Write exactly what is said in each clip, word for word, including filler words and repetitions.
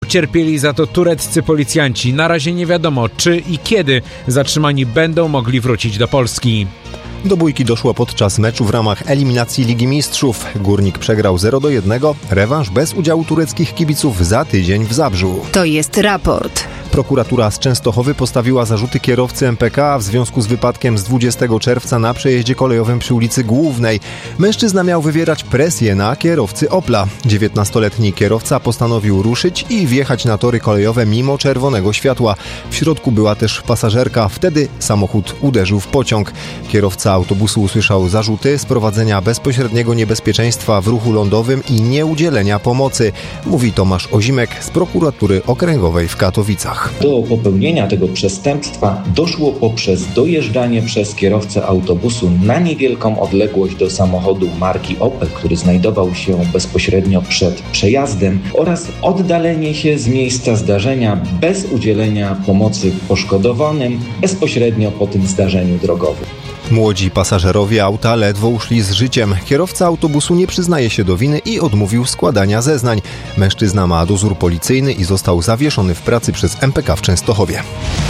Ucierpieli za to tureccy policjanci. Na razie nie wiadomo, czy i kiedy zatrzymani będą mogli wrócić do Polski. Do bójki doszło podczas meczu w ramach eliminacji Ligi Mistrzów. Górnik przegrał zero do jednego. Rewanż bez udziału tureckich kibiców za tydzień w Zabrzu. To jest raport. Prokuratura z Częstochowy postawiła zarzuty kierowcy M P K w związku z wypadkiem z dwudziestego czerwca na przejeździe kolejowym przy ulicy Głównej. Mężczyzna miał wywierać presję na kierowcy Opla. dziewiętnastoletni kierowca postanowił ruszyć i wjechać na tory kolejowe mimo czerwonego światła. W środku była też pasażerka. Wtedy samochód uderzył w pociąg. Kierowca autobusu usłyszał zarzuty sprowadzenia bezpośredniego niebezpieczeństwa w ruchu lądowym i nieudzielenia pomocy, mówi Tomasz Ozimek z prokuratury okręgowej w Katowicach. Do popełnienia tego przestępstwa doszło poprzez dojeżdżanie przez kierowcę autobusu na niewielką odległość do samochodu marki Opel, który znajdował się bezpośrednio przed przejazdem, oraz oddalenie się z miejsca zdarzenia bez udzielenia pomocy poszkodowanym bezpośrednio po tym zdarzeniu drogowym. Młodzi pasażerowie auta ledwo uszli z życiem. Kierowca autobusu nie przyznaje się do winy i odmówił składania zeznań. Mężczyzna ma dozór policyjny i został zawieszony w pracy przez M P K w Częstochowie.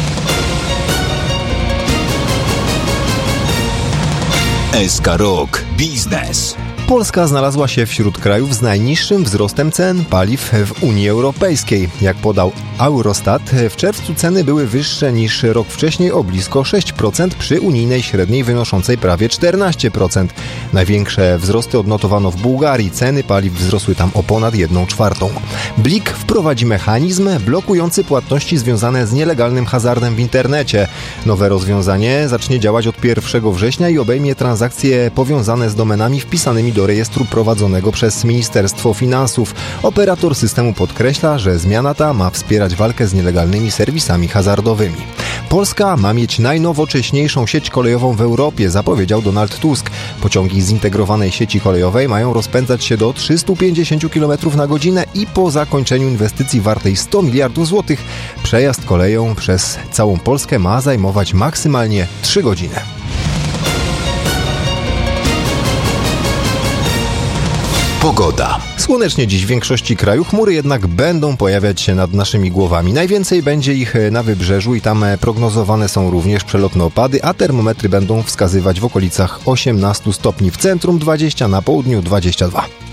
S K Rok Biznes. Polska znalazła się wśród krajów z najniższym wzrostem cen paliw w Unii Europejskiej. Jak podał Eurostat, w czerwcu ceny były wyższe niż rok wcześniej o blisko sześć procent przy unijnej średniej wynoszącej prawie czternaście procent. Największe wzrosty odnotowano w Bułgarii. Ceny paliw wzrosły tam o ponad jedną czwartą. Blik wprowadzi mechanizm blokujący płatności związane z nielegalnym hazardem w internecie. Nowe rozwiązanie zacznie działać od pierwszego września i obejmie transakcje powiązane z domenami wpisanymi do do rejestru prowadzonego przez Ministerstwo Finansów. Operator systemu podkreśla, że zmiana ta ma wspierać walkę z nielegalnymi serwisami hazardowymi. Polska ma mieć najnowocześniejszą sieć kolejową w Europie, zapowiedział Donald Tusk. Pociągi zintegrowanej sieci kolejowej mają rozpędzać się do trzysta pięćdziesiąt kilometrów na godzinę i po zakończeniu inwestycji wartej sto miliardów złotych przejazd koleją przez całą Polskę ma zajmować maksymalnie trzy godziny. Pogoda. Słonecznie dziś w większości kraju, chmury jednak będą pojawiać się nad naszymi głowami. Najwięcej będzie ich na wybrzeżu i tam prognozowane są również przelotne opady, a termometry będą wskazywać w okolicach osiemnaście stopni w centrum, dwadzieścia na południu, dwadzieścia dwa.